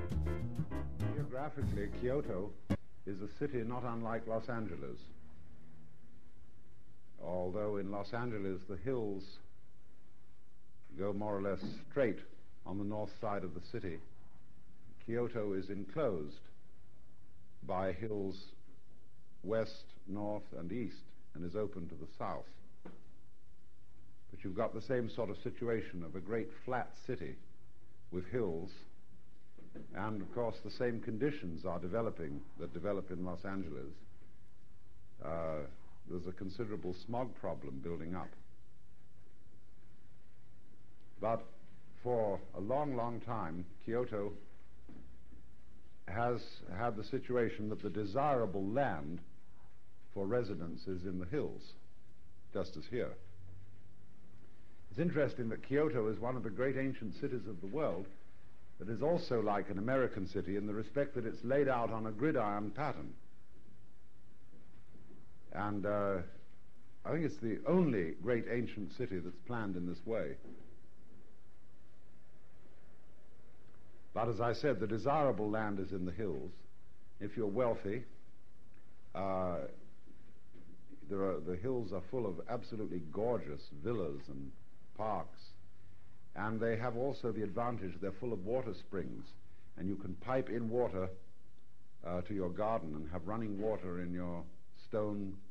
Geographically, Kyoto is a city not unlike Los Angeles. Although in Los Angeles the hills go more or less straight on the north side of the city, Kyoto is enclosed by hills west, north, and east, and is open to the south. But you've got the same sort of situation of a great flat city with hills, and of course the same conditions are developing that develop in Los Angeles. There's a considerable smog problem building up. But for a long, long time, Kyoto has had the situation that the desirable land for residence is in the hills, just as here. It's interesting that Kyoto is one of the great ancient cities of the world that is also like an American city in the respect that it's laid out on a gridiron pattern. And I think it's the only great ancient city that's planned in this way. But as I said, the desirable land is in the hills. If you're wealthy, the hills are full of absolutely gorgeous villas and parks, and they have also the advantage they're full of water springs, and you can pipe in water to your garden and have running water in your stone